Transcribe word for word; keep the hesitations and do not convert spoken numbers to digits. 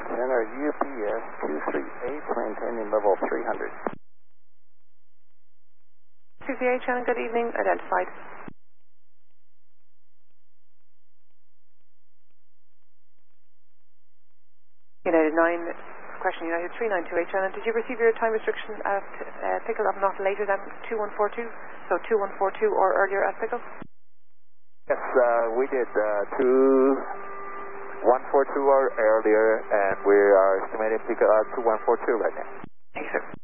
Center U P S two three eight, maintaining level three hundred. two three eight, Shannon, good evening, identified. United nine, question United three nine two eight, Shannon, did you receive your time restriction at uh, Pickle of not later than two one four two, so two one four two or earlier at Pickle? Yes, uh, we did uh, two one four two or earlier, and we are estimating Pickle at two one four two right now. Thank you, sir.